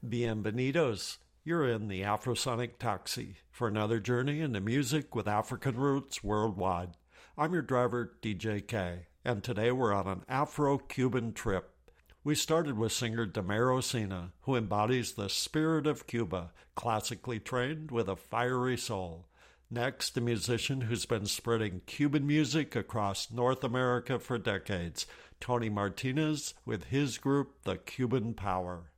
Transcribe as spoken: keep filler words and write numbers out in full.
Bienvenidos. You're in the Afrosonic Taxi for another journey into music with African roots worldwide. I'm your driver, D J K, and today we're on an Afro-Cuban trip. We started with singer Damero Sina, who embodies the spirit of Cuba, classically trained with a fiery soul. Next, a musician who's been spreading Cuban music across North America for decades, Tony Martinez with his group, The Cuban Power.